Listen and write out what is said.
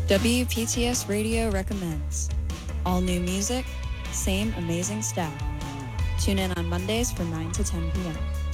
WPTS Radio recommends all new music, same amazing staff. Tune in on Mondays from 9 to 10 p.m.